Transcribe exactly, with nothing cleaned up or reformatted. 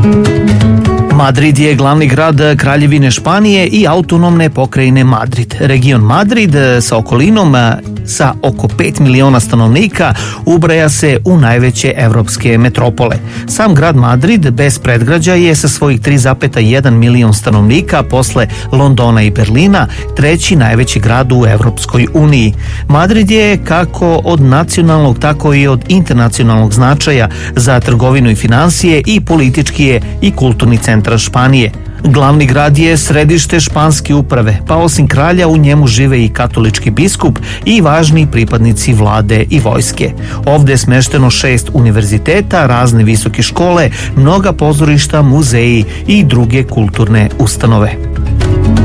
Madrid je glavni grad Kraljevine Španije i autonomne pokrajine Madrid. Region Madrid sa okolinom sa oko pet miliona stanovnika ubraja se u najveće evropske metropole. Sam grad Madrid bez predgrađa je sa svojih tri zarez jedan milion stanovnika posle Londona i Berlina treći najveći grad u Evropskoj uniji. Madrid je kako od nacionalnog tako i od internacionalnog značaja za trgovinu i finansije i politički je i kulturni centar Španije. Glavni grad je središte španske uprave, pa osim kralja u njemu žive i katolički biskup i važni pripadnici vlade i vojske. Ovde je smešteno šest univerziteta, razne visoke škole, mnoga pozorišta, muzeji i druge kulturne ustanove.